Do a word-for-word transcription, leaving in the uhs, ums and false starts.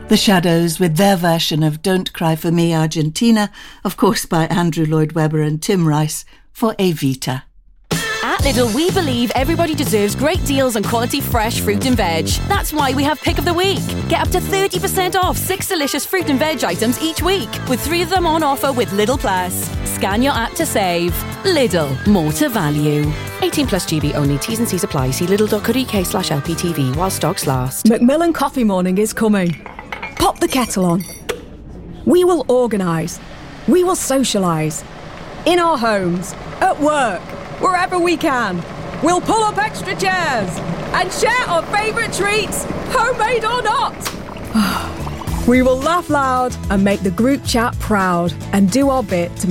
The Shadows with their version of Don't Cry for Me, Argentina, of course by Andrew Lloyd Webber and Tim Rice for Evita. At Lidl, we believe everybody deserves great deals on quality fresh fruit and veg. That's why we have Pick of the Week. Get up to thirty percent off six delicious fruit and veg items each week, with three of them on offer with Lidl Plus. Scan your app to save. Lidl, more to value. eighteen plus G B only. T's and C's apply. See lidl.co.uk slash LPTV while stocks last. Macmillan Coffee Morning is coming. Pop the kettle on. We will organise. We will socialise. In our homes, at work, wherever we can. We'll pull up extra chairs and share our favourite treats, homemade or not. We will laugh loud and make the group chat proud and do our bit to